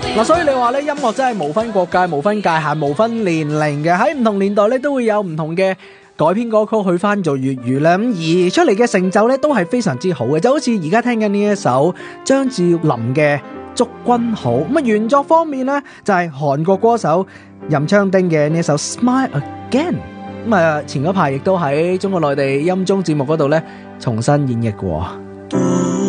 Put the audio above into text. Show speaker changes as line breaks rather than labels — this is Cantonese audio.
嗱，所以你話咧，音樂真係無分國界、無分界限、無分年齡嘅，喺唔同年代咧都會有唔同嘅改編歌曲去翻做粵語啦。咁而出嚟嘅成就咧都係非常之好嘅，就好似而家聽緊呢一首張智霖嘅《祝君好》。咁啊，原作方面咧就係韓國歌手任昌丁嘅呢一首《Smile Again》。咁啊，前嗰排亦都喺中國內地音綜節目嗰度咧重新演繹過。